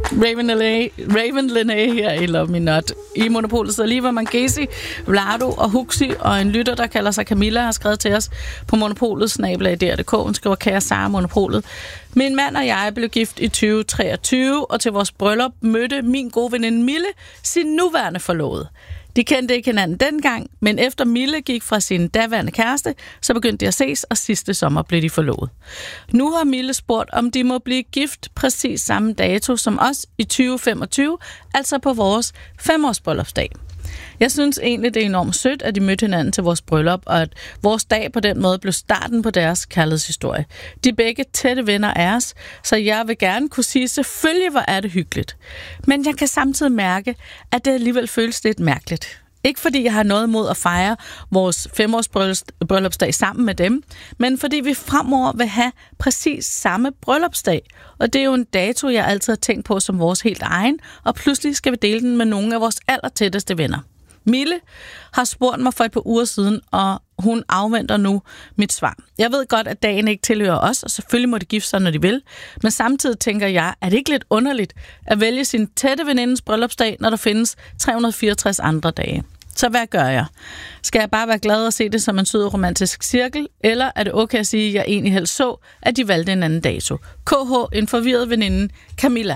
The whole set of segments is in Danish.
Raven Lené her i Love Me Not. I Monopolet sidder Liva Mangesi, Vlado og Huxi, og en lytter, der kalder sig Camilla, har skrevet til os på monopolet@dr.dk. Hun skriver, kære Sara Monopolet. Min mand og jeg blev gift i 2023, og til vores bryllup mødte min gode veninde Mille sin nuværende forlovede. De kendte ikke hinanden dengang, men efter Mille gik fra sin daværende kæreste, så begyndte de at ses, og sidste sommer blev de forlovet. Nu har Mille spurgt, om de må blive gift præcis samme dato som os i 2025, altså på vores 5-års bryllupsdag. Jeg synes egentlig, det er enormt sødt, at de mødte hinanden til vores bryllup, og at vores dag på den måde blev starten på deres kærlighedshistorie. De er begge tætte venner af os, så jeg vil gerne kunne sige, selvfølgelig hvor er det hyggeligt. Men jeg kan samtidig mærke, at det alligevel føles lidt mærkeligt. Ikke fordi jeg har noget imod at fejre vores 5-års bryllupsdag sammen med dem, men fordi vi fremover vil have præcis samme bryllupsdag. Og det er jo en dato, jeg altid har tænkt på som vores helt egen, og pludselig skal vi dele den med nogle af vores allertætteste venner. Mille har spurgt mig for et par uger siden, og hun afventer nu mit svar. Jeg ved godt, at dagen ikke tilhører os, og selvfølgelig må de gifte sig, når de vil. Men samtidig tænker jeg, er det ikke lidt underligt at vælge sin tætte venindes bryllupsdag, når der findes 364 andre dage? Så hvad gør jeg? Skal jeg bare være glad og se det som en sød romantisk cirkel, eller er det okay at sige, at jeg egentlig helst så, at de valgte en anden dato? KH, en forvirret veninde, Camilla.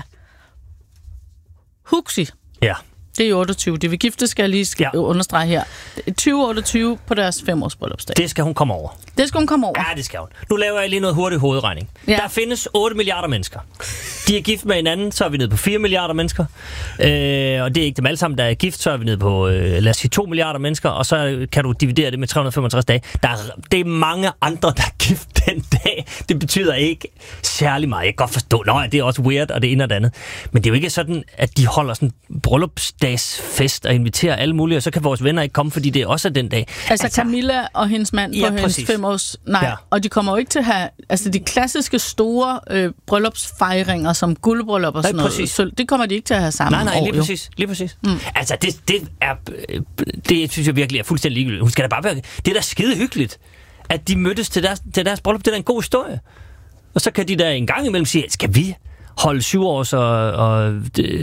Huxi. Ja. Det er 28. De vil gifte, skal jeg lige understrege her. 2028 på deres 5-års bryllupsdag. Det skal hun komme over. Det skal hun komme over? Ja, det skal hun. Nu laver jeg lige noget hurtig hovedregning. Ja. Der findes 8 milliarder mennesker. De er gift med hinanden, så er vi nede på 4 milliarder mennesker. Og det er ikke dem alle sammen, der er gift, så er vi nede på, lad os sige, 2 milliarder mennesker. Og så kan du dividere det med 365 dage. Det er mange andre, der er gift den dag. Det betyder ikke særlig meget. Jeg kan godt forstå, det er også weird, og det ene og det andet. Men det er jo ikke sådan, at de holder sådan bryllupsdagsfest og inviterer alle mulige, og så kan vores venner ikke komme, fordi det også er den dag. Altså Camilla og hendes mand på hendes 5-års... Nej, og de kommer jo ikke til at have... Altså de klassiske store bryllupsfejringer, som guldbryllup og sådan noget. Så det kommer de ikke til at have sammen. Nej, lige præcis. Altså det synes jeg virkelig er fuldstændig ligegyldigt. Hun skal da bare være... Det er da skide hyggeligt, at de mødtes til deres bryllup. Det er da en god historie. Og så kan de da en gang imellem sige, skal vi holde 7 års og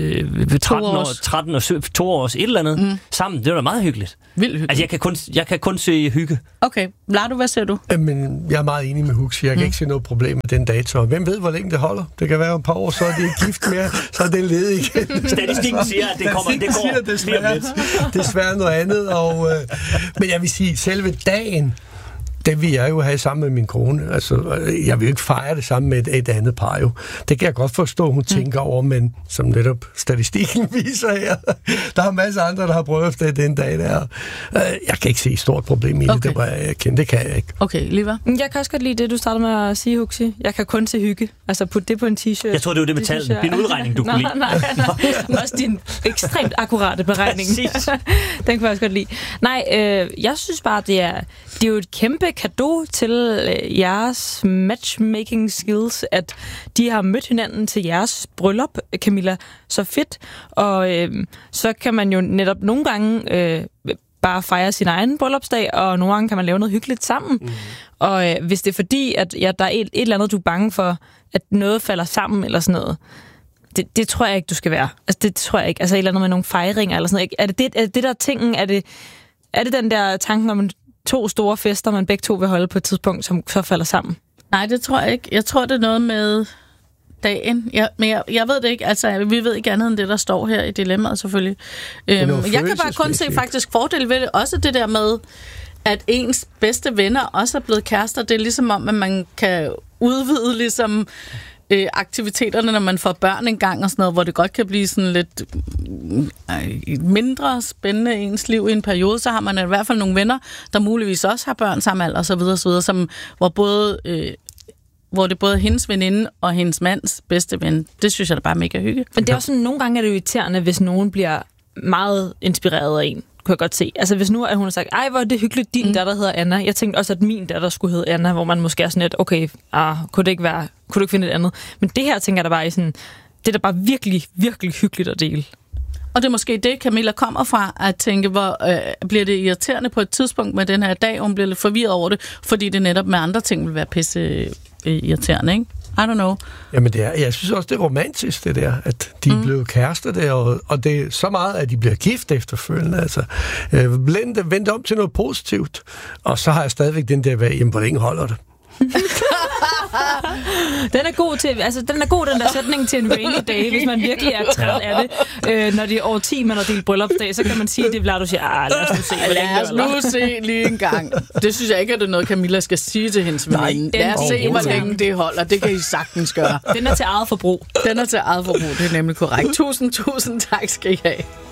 13 og 2 års et eller andet sammen. Det var da meget hyggeligt. Vildt hyggeligt. Altså, jeg kan kun se hygge. Okay. Vlado, hvad siger du? Jamen, jeg er meget enig med Huxi. Jeg kan ikke se noget problem med den dato. Hvem ved, hvor længe det holder? Det kan være et par år, så er de ikke gift mere, så er den ledig igen. Statistikken siger, at det går desværre noget andet. Men jeg vil sige, selve dagen, det vil jeg jo have sammen med min kone. Altså, jeg vil ikke fejre det sammen med et andet par jo. Det kan jeg godt forstå, hun tænker over, men som netop statistikken viser her, der er masser af andre, der har prøvet det den dag der. Jeg kan ikke se et stort problem i det, det var jeg kende. Det kan jeg ikke. Okay, Liva? Jeg kan også godt lide det, du startede med at sige, Huxi. Jeg kan kun se hygge. Altså, putte det på en t-shirt. Jeg tror det var det med tallene. Din udregning, du kunne lide. Nej. Også din ekstremt akkurate beregning. Den kan jeg også godt lide. Nej, jeg synes bare, det er jo et kæmpe cadeau til jeres matchmaking skills, at de har mødt hinanden til jeres bryllup, Camilla. Så fedt. Og så kan man jo netop nogle gange bare fejre sin egen bryllupsdag, og nogle gange kan man lave noget hyggeligt sammen. Og hvis det er fordi, at der er et eller andet, du er bange for, at noget falder sammen eller sådan noget, det tror jeg ikke, du skal være. Altså, det tror jeg ikke. Altså et eller andet med nogle fejringer eller sådan noget. Er det der tingen? Er det den der tanken om 2 store fester, man begge to vil holde på et tidspunkt, som så falder sammen? Nej, det tror jeg ikke. Jeg tror, det er noget med dagen. Men jeg ved det ikke. Altså, vi ved ikke andet end det, der står her i dilemmaet, selvfølgelig. Jeg kan bare kun se faktisk fordele ved det. Også det der med, at ens bedste venner også er blevet kærester. Det er ligesom om, at man kan udvide ligesom aktiviteterne, når man får børn en gang og sådan noget, hvor det godt kan blive sådan lidt mindre spændende i ens liv i en periode, så har man i hvert fald nogle venner, der muligvis også har børn samme alder og så videre, som, hvor det både er hendes veninde og hendes mands bedste ven. Det synes jeg da bare er mega hygge. Men det er også sådan, nogle gange er det irriterende, hvis nogen bliver meget inspireret af en, kunne jeg godt se. Altså hvis nu, at hun har sagt, ej, hvor er det hyggeligt, din datter hedder Anna. Jeg tænkte også, at min datter skulle hedde Anna, hvor man måske er sådan lidt, okay, kunne du ikke finde et andet? Men det her tænker jeg da bare i sådan, det er da bare virkelig, virkelig hyggeligt at dele. Og det er måske det, Camilla kommer fra, at tænke, hvor bliver det irriterende på et tidspunkt med den her dag, hun bliver lidt forvirret over det, fordi det netop med andre ting vil være pisse irriterende, ikke? I don't know. Jamen, jeg synes også, det er romantisk, det der, at de er blevet kærester der, og det er så meget, at de bliver gift efterfølgende. Altså, vent om til noget positivt, og så har jeg stadigvæk den der, hvor længe holder det. Den er god den der sætning til en rainy day, hvis man virkelig er træt af det. Når det er over 10, man har delt bryllupsdag, så kan man sige, det Vlado siger, lad os nu se, hvor længe det holder. Lad os nu se lige en gang. Det synes jeg ikke, at det er noget, Camilla skal sige til hendes veninde. Lad os se, hvor længe det holder. Det kan I sagtens gøre. Den er til eget forbrug. Det er nemlig korrekt. Tusind tak skal I have.